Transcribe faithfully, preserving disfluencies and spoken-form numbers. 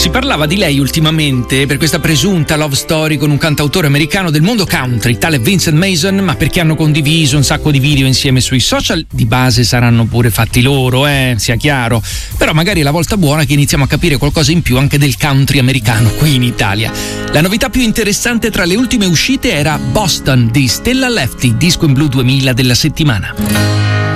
Si parlava di lei ultimamente per questa presunta love story con un cantautore americano del mondo country, tale Vincent Mason, ma perché hanno condiviso un sacco di video insieme sui social, di base saranno pure fatti loro, eh, sia chiaro. Però magari è la volta buona che iniziamo a capire qualcosa in più anche del country americano qui in Italia. La novità più interessante tra le ultime uscite era Boston di Stella Lefty, disco in blu duemila della settimana.